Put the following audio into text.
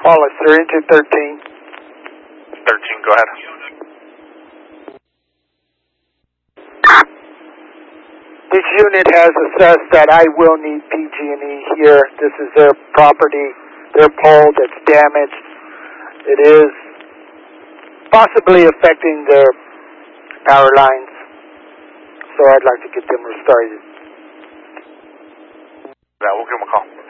Wallace, they're into 13. 13, go ahead. This unit has assessed that I will need PG&E here. This is their property, their pole that's damaged. It is possibly affecting their power lines, so I'd like to get them restarted. Yeah, we'll give them a call.